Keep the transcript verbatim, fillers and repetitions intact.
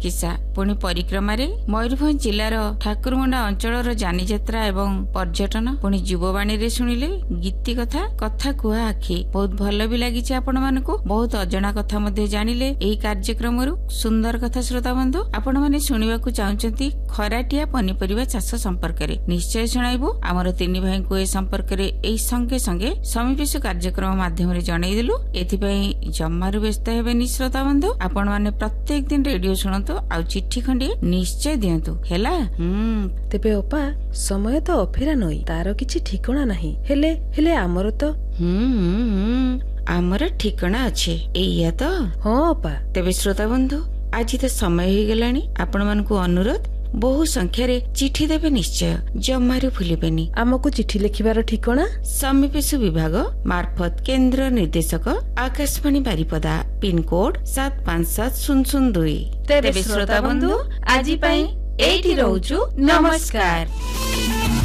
चिकित्सा पुणी परिक्रमा मयूरभंज जिलार ठाकुरमुंडा अंचल जानीजात्रा एवं पर्यटन पुणी युववाणी रे शुणिले गीति कथा कथा कुहा आखि बहुत भल भी लगी आपण मानकु बहुत अजणा कथा मध्ये जानिले एही कार्यक्रम सुंदर कथा श्रोता बंधु आपण माने सुनिबाकु चाहुचंती खराटिया पनीपरिबा चाष संपर्क रे निश्चय सुनाइबो आमर तीन भाई को ए संपर्क रे एही संगे संगे समीपेश कार्यक्रम माध्यम रे जणाई देलु एथिपई जम्मारु व्यस्त हेबेनी श्रोता बंधु आपण माने प्रत्येक दिन रेडियो सुनतो आ चिट्ठी खंडी निश्चय दियंतु हेला। हम्म तेबे ओपा समय तो अफेरा नई तार किछि ठिकणा नाही हेले हेले आमर तो हम्म आमर ठिकणा अछि एया तो हां ओपा तेबे श्रोता बंधु आज तो समय हो गलानी आपण मानकु अनुरोध बहु संख्या रे चिट्ठी देबे निश्चय जम्मारु भूलिबेनी। आमको चिट्ठी लिखिबार ठिकणा समीपेश विभाग मार्फत केंद्र निर्देशक आकाशवाणी बारिपदा पिन कोड सात पांच सात शून्य शून्य दुई। तेबे श्रोता बंधु आज पई एठी रहउछु नमस्कार।